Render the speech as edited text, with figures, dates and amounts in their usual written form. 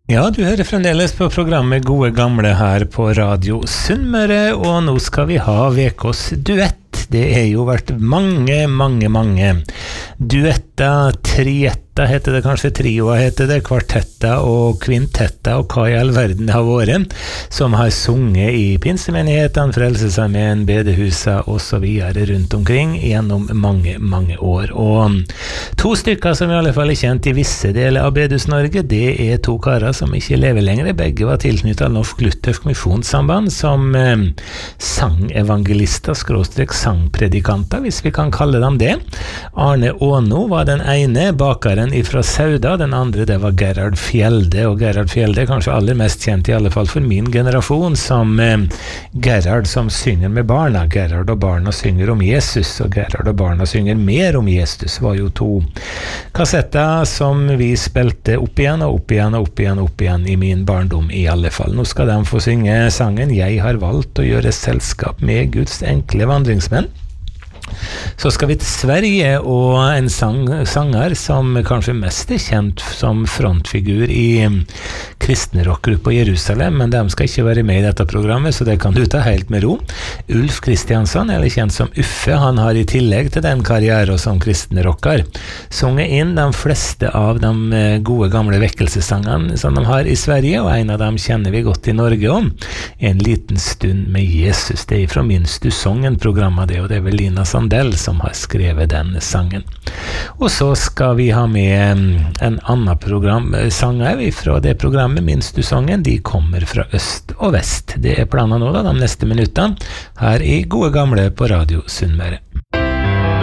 Ja, du hører fremdeles på programmet Gode Gamle her på Radio Sunnmøre, og nå skal vi ha VKs duett. Det jo vært mange duetter, trietta heter det kanskje, trioa heter det, kvartetta og kvintetta og hva I all verden det har vært, som har sunget I pinsemenighetene, Frelsesarmeen, bedehusa og så videre rundt omkring gjennom mange år. Og to stykker som I alle fall kjent I visse deler av Bedehus-Norge, det to karer som ikke lever lenger. Begge var tilknyttet Norsk Luthersk Misjonssamband som sangevangelister, sangpredikanter, hvis vi kan kalle dem det. Arne Åno var den ene, bakeren fra Sauda, den andre det var Gerhard Fjelde, og Gerhard Fjelde kanskje aller mest kjent I alle fall for min generasjon som Gerhard som synger med barna. Gerhard og barna synger om Jesus, og Gerhard og barna synger mer om Jesus, var jo to kassetter som vi spilte opp igjen I min barndom I alle fall. Nå skal de få synge sangen «Jeg har valgt å gjøre selskap med Guds enkle vandringsmenn». Så skal vi til Sverige, og en sanger som kanskje mest kjent som frontfigur I kristne rockgrupper I Jerusalem, men de skal ikke være med I dette programmet, så det kan du ta helt med ro. Ulf Kristiansson, eller kjent som Uffe, han har I tillegg til den karrieren som kristne rocker, sunget inn de fleste av de gode gamle vekkelsesangene som de har I Sverige, og en av dem kjenner vi godt I Norge om. En liten stund med Jesus, det fra Minst du sången-programmet det, og det vel Lina Sandell som har skrevet den sangen. Og så skal vi ha med en annen sanger fra det programmet Minst du sången. De kommer fra øst og vest. Det planen nå da, de neste minuttene, her I Gode Gamle på Radio Sunnmøre.